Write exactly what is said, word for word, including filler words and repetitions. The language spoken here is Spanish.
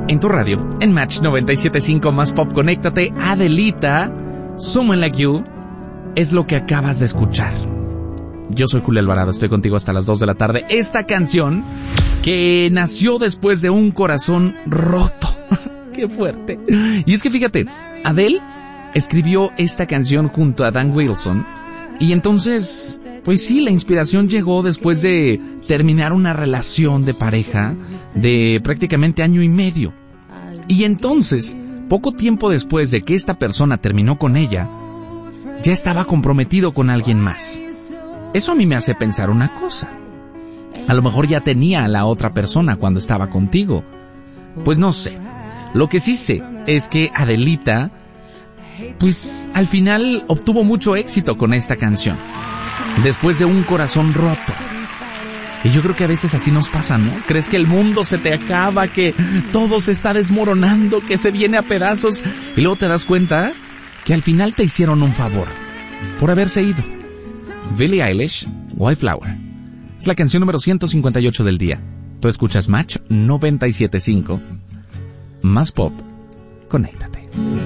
En tu radio, en Match noventa y siete punto cinco Más Pop, conéctate. Adelita, Someone Like You, es lo que acabas de escuchar. Yo soy Julio Alvarado, estoy contigo hasta las dos de la tarde. Esta canción que nació después de un corazón roto. ¡Qué fuerte! Y es que fíjate, Adele escribió esta canción junto a Dan Wilson. Y entonces, pues sí, la inspiración llegó después de terminar una relación de pareja de prácticamente año y medio. Y entonces, poco tiempo después de que esta persona terminó con ella, ya estaba comprometido con alguien más. Eso a mí me hace pensar una cosa. A lo mejor ya tenía a la otra persona cuando estaba contigo. Pues no sé. Lo que sí sé es que Adelita, pues al final obtuvo mucho éxito con esta canción. Después de un corazón roto. Y yo creo que a veces así nos pasa, ¿no? Crees que el mundo se te acaba, que todo se está desmoronando, que se viene a pedazos. Y luego te das cuenta que al final te hicieron un favor por haberse ido. Billie Eilish, White Flower. Es la canción número ciento cincuenta y ocho del día. Tú escuchas Match noventa y siete punto cinco. Más Pop, conéctate.